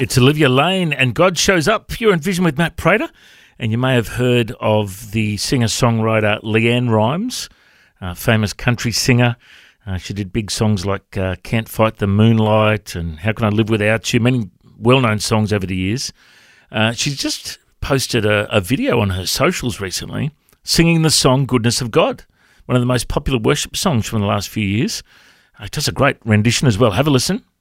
It's Olivia Lane and God Shows Up. You're in Vision with Matt Prater, and you may have heard of the singer-songwriter Leanne Rimes, a famous country singer. She did big songs like Can't Fight the Moonlight and How Can I Live Without You, many well-known songs over the years. She's just posted a video on her socials recently singing the song Goodness of God, one of the most popular worship songs from the last few years. It does a great rendition as well. Have a listen.